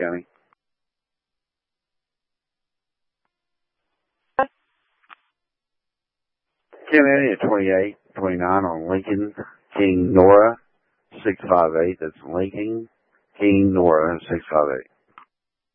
County. County at 2829 on Lincoln, King Nora 658. That's Lincoln, King Nora 658.